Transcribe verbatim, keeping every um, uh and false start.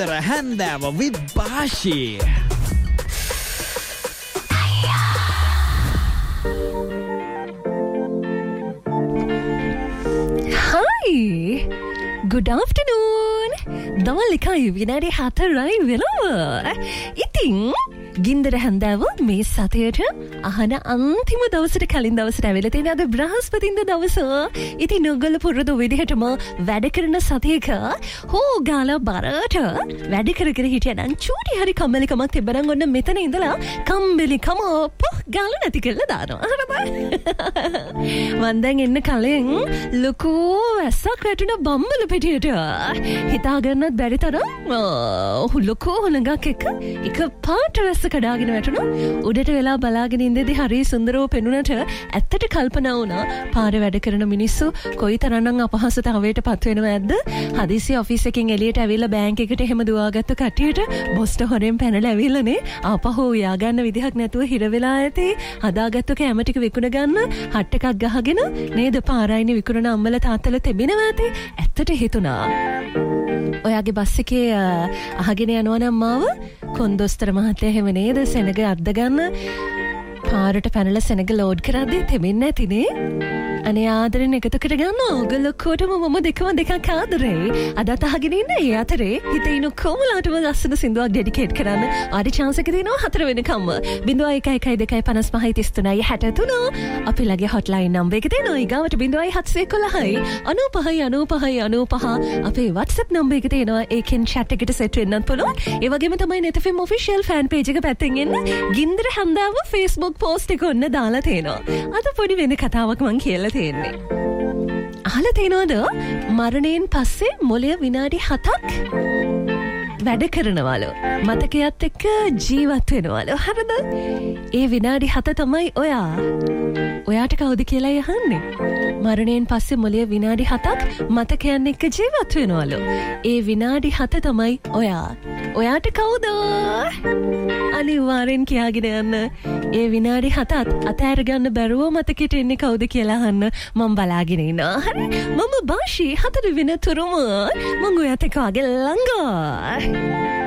හැන්දෑව with Bashi. Hi. Good afternoon. දවල් එකයි විනාඩි හතරයි වෙනවා. ඉතින් ගින්දර හැන්දෑව මේ සතියට අහන අන්තිම දවසට කලින් දවසට ඇවිල්ලා තියෙන අද බ්‍රහස්පතින්දා දවස. ඉතින් ඔයගොල්ලෝ පුරුදු විදිහටම වැඩ කරන සතියක හෝ ගාලා බරට වැඩ කර කර හිටියනම් චූටි හරි කම්මැලිකමක් තිබ්බනම් ඔන්න මෙතන ඉඳලා කම්මැලිකම පො ගාලා නැති කරලා දානවා. හරිද? මන් දැන් එන්න කලින් ලොකු වැස්සක් වැටුණ බම්බල පිටියට හිතා ගන්නත් බැරි තරම් ලොකු හොලඟක් එක එක පාට වැස්ස කඩාගෙන වැටුණා. උඩට වෙලා බලාගෙන ඉඳිද්දි හරි සුන්දරව පෙනුනට ඇත්තට කල්පනා වුණා පාර වැඩ කරන මිනිස්සු කොයිතරම්නම් අපහසුතාවයට පත් වෙනවද? හදිසි ඔෆිස් එකකින් එළියට ඇවිල්ලා බැංක් එකට එහෙම දුවාගත්ත කට්ටියට බොස්ට හොරෙන් පැනලා ඇවිල්ලානේ ආපහු යා ගන්න විදිහක් නැතුව හිර වෙලා ඇති හදාගත්තු කැම ටික විකුණ ගන්න හට් එකක් ගහගෙන නේද පාරයිනේ විකුණන අම්මලා තාත්තලා තිබෙනවා ඇති. ඇත්තට හිතුණා ඔයාගේ බස් එකේ අහගෙන යනවා නම් මාව කොන්දොස්තර මහත්තයා එහෙම නේද සෙනග අද්ද ගන්න පාරට පැනලා සෙනග ලෝඩ් කරද්දී තෙමෙන්නේ නැතිනේ. අනේ ආදරෙන් එකතු කරගන්න ඕගොල්ලෝ කොටම මම දෙකම දෙකක් ආදරේ. අදත් අහගෙන ඉන්න ඒ අතරේ හිතේ ඉන්න කොමලාටම ලස්සන සින්දුවක් ඩෙඩිකේට් කරන්න ආදි chance එක දෙනවා හතර වෙනකම්ම. zero one one one two five five three three six three අපි ළගේ hotline number එක දෙනවා. ඊගාවට zero one seven one one nine five nine five අපේ WhatsApp number එක දෙනවා. ඒකෙන් chat එකට set වෙන්නත් පුළුවන්. ඒ වගේම තමයි net f m official fan page එක පැත්තෙන් එන්න ගින්දර හැන්දාව Facebook post එක ඔන්න දාලා තියෙනවා. අද පොඩි වෙන කතාවක් මං කියලා තියෙන්නේ. අහලා තියෙනවද මරණයෙන් පස්සේ මොළය විනාඩි හතක් වැඩ කරනවලු. මතකයත් එක්ක ජීවත් වෙනවලු. හරිද? ඒ විනාඩි හත තමයි ඔයා. ඔයාට කවුද කියලා අහන්නේ? මරණයෙන් පස්සේ මොළය විනාඩි හතක් මතකයන් එක්ක ජීවත් වෙනවලු. ඒ විනාඩි හත තමයි ඔයා. ඔයාට කවුද? අනිවාර්යෙන් කියාගෙන යන්න. ඒ විනාඩි හතත් අතෑර ගන්න බැරුව මතකෙට එන්නේ කවුද කියලා අහන්න මම බලාගෙන ඉන්නවා. හරි? මම බාෂි හතර වෙන තුරුම මම ඔයත් එක්ක ආගේ ළඟ